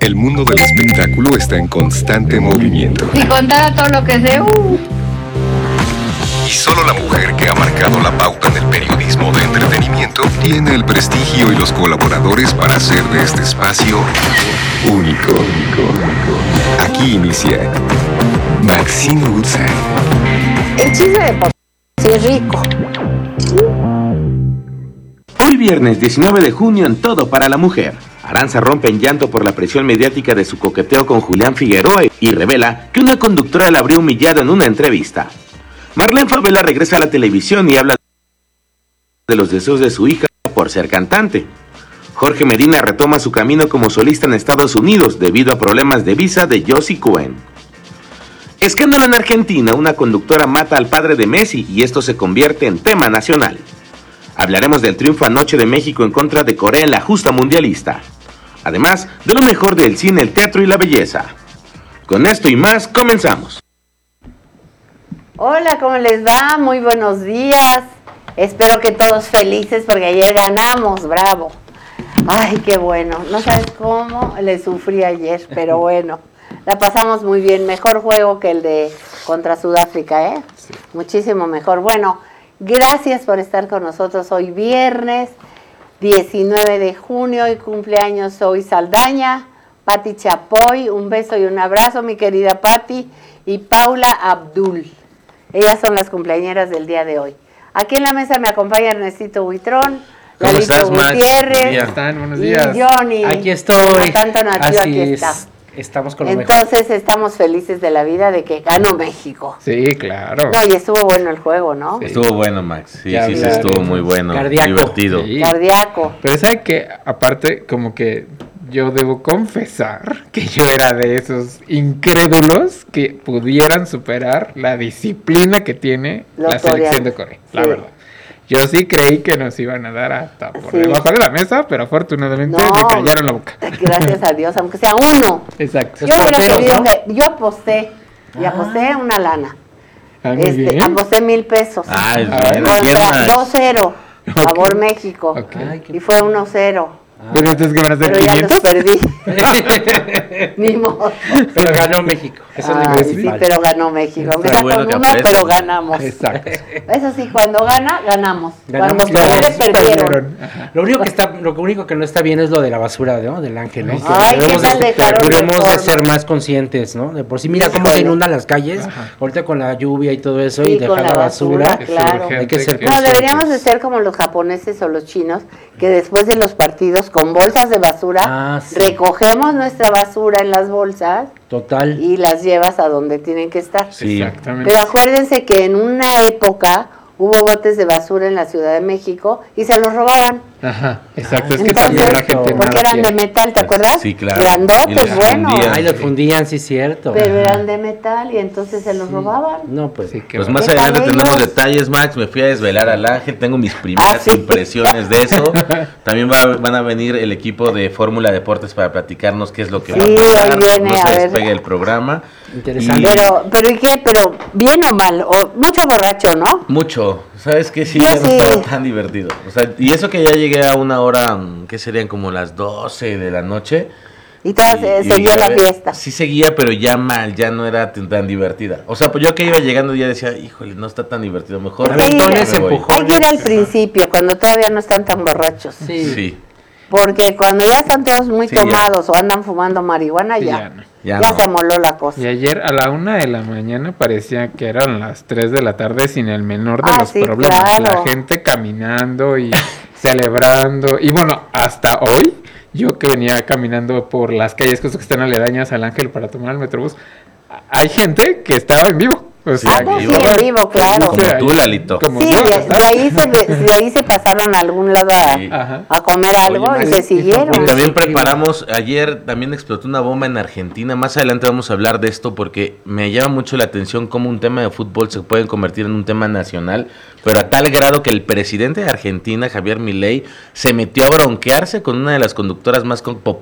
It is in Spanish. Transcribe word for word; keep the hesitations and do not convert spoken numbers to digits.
El mundo del espectáculo está en constante movimiento. Y contara todo lo que sé. Uh. Y solo la mujer que ha marcado la pauta en el periodismo de entretenimiento tiene el prestigio y los colaboradores para hacer de este espacio único. Aquí inicia Maxine Woodside. El chisme de por sí es rico. Hoy viernes diecinueve de junio en Todo para la Mujer. Arantxa rompe en llanto por la presión mediática de su coqueteo con Julián Figueroa y revela que una conductora la habría humillado en una entrevista. Marlene Favela regresa a la televisión y habla de los deseos de su hija por ser cantante. Jorge Medina retoma su camino como solista en Estados Unidos debido a problemas de visa de Josie Cohen. Escándalo en Argentina, una conductora mata al padre de Messi y esto se convierte en tema nacional. Hablaremos del triunfo anoche de México en contra de Corea en la justa mundialista. Además, de lo mejor del cine, el teatro y la belleza. Con esto y más, comenzamos. Hola, ¿cómo les va? Muy buenos días. Espero que todos felices porque ayer ganamos, bravo. Ay, qué bueno. No sabes cómo le sufrí ayer, pero bueno. La pasamos muy bien. Mejor juego que el de contra Sudáfrica, ¿eh? Sí. Muchísimo mejor. Bueno, gracias por estar con nosotros hoy viernes diecinueve de junio y cumpleaños hoy Saldaña, Pati Chapoy, un beso y un abrazo, mi querida Pati, y Paula Abdul. Ellas son las cumpleañeras del día de hoy. Aquí en la mesa me acompaña Ernestito Buitrón, Lalito Gutiérrez, ¿Cómo están? Buenos días. Y Johnny. Aquí estoy. Tanto nativo, aquí es. está. Estamos con lo Entonces mejor. estamos felices de la vida de que ganó México. Sí, claro. No, y estuvo bueno el juego, ¿no? Sí. Estuvo bueno, Max. Sí, ya, sí, ya, sí, estuvo muy bueno. Cardíaco. Divertido. Sí. Cardíaco. Pero ¿sabe qué? Aparte, como que yo debo confesar que yo era de esos incrédulos que pudieran superar la disciplina que tiene Los la selección de Corea. Sí. La verdad. Yo sí creí que nos iban a dar hasta por sí. debajo de la mesa, pero afortunadamente no, me callaron la boca. Gracias a Dios, aunque sea uno. Exacto. Yo hubiera querido que, yo aposté, y aposté ah. una lana. Ah, este, aposté mil pesos. Ah, es bueno. Contra dos cero, okay. Favor México. Okay. Y fue uno cero. Pero entonces que van a hacer pero quinientos. Ya los perdí. Ni modo. Pero ganó México. Eso Ay, es sí, pero ganó México. Aunque sea bueno con uno, pero ganamos. Exacto. Eso sí, cuando gana, ganamos. ganamos cuando pierde, perdieron. Lo único que está, lo único que no está bien es lo de la basura, ¿no? Del ángel, ¿no? Ay, debemos ¿qué tal de, dejaron debemos de de ser más conscientes, ¿no? De por sí, mira cómo se inundan las calles, Ajá. ahorita con la lluvia y todo eso, sí, y dejar la, la basura. basura claro. Hay que ser No, deberíamos de ser como los japoneses o los chinos, que después de los partidos con bolsas de basura, ah, sí. recogemos nuestra basura en las bolsas. Total. Y las llevas a donde tienen que estar. Sí, exactamente. Pero acuérdense que en una época hubo botes de basura en la Ciudad de México y se los robaban. Ajá, exacto, ah, es que entonces, también la gente porque eran de metal, ¿te acuerdas? Sí, claro. Grandotes, bueno. Ahí los fundían, sí, cierto. Pero eran de metal y entonces se los sí. robaban. No, pues sí. Pues más adelante tenemos detalles, Max. Me fui a desvelar al ángel, tengo mis primeras ah, ¿sí? impresiones de eso. También va, van a venir el equipo de Fórmula Deportes para platicarnos qué es lo que sí, va a pasar. Viene, no a se ver. despegue el programa. Interesante. Y... Pero, pero ¿y qué? Pero bien o mal, o mucho borracho, ¿no? Mucho. ¿Sabes qué? Sí, Yo ya no sí. estaba tan divertido. O sea, y eso que ya llegué a una hora, que serían como las doce de la noche. Y todavía y, seguía y la ver, fiesta. Sí seguía, pero ya mal, ya no era tan, tan divertida. O sea, pues yo que iba llegando ya decía, híjole, no está tan divertido, mejor. Hay que ir al principio, cuando todavía no están tan borrachos. Sí. sí. Porque cuando ya están todos muy sí, tomados ya. o andan fumando marihuana, sí, ya, ya, no. ya, ya no. se moló la cosa. Y ayer a la una de la mañana parecía que eran las tres de la tarde sin el menor de ah, los sí, problemas. Claro. La gente caminando y celebrando. Y bueno, hasta hoy, yo que venía caminando por las calles que están aledañas al Ángel para tomar el Metrobús, hay gente que estaba en vivo. O sea, ah, no, sí, en vivo, claro. Como tú, Lalito. Como sí, yo, de, de, ahí se, de ahí se pasaron a algún lado a, sí. a comer algo. Oye, y se siguieron. Y también preparamos, ayer también explotó una bomba en Argentina. Más adelante vamos a hablar de esto porque me llama mucho la atención cómo un tema de fútbol se puede convertir en un tema nacional, pero a tal grado que el presidente de Argentina, Javier Milei, se metió a bronquearse con una de las conductoras más populares